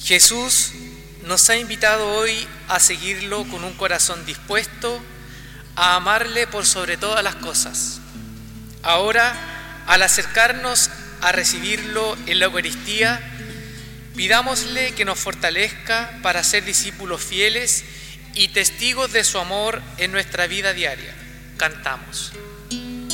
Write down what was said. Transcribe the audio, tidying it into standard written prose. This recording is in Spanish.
Jesús nos ha invitado hoy a seguirlo con un corazón dispuesto a amarle por sobre todas las cosas. Ahora, al acercarnos a recibirlo en la Eucaristía, pidámosle que nos fortalezca para ser discípulos fieles y testigos de su amor en nuestra vida diaria. Cantamos.